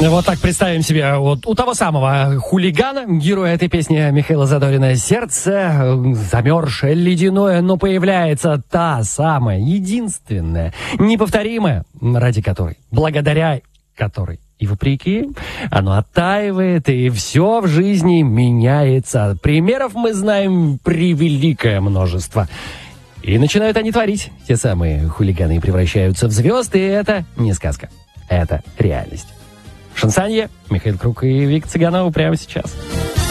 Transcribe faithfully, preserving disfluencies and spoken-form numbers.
Вот так представим себе вот у того самого хулигана, героя этой песни Михаила Задорина, сердце замерзшее, ледяное, но появляется та самая, единственная, неповторимая, ради которой, благодаря которой и вопреки, оно оттаивает, и все в жизни меняется. Примеров мы знаем превеликое множество. И начинают они творить. Те самые хулиганы превращаются в звезд, и это не сказка. Это реальность. Шансонье, Михаил Круг и Вик Цыганова прямо сейчас.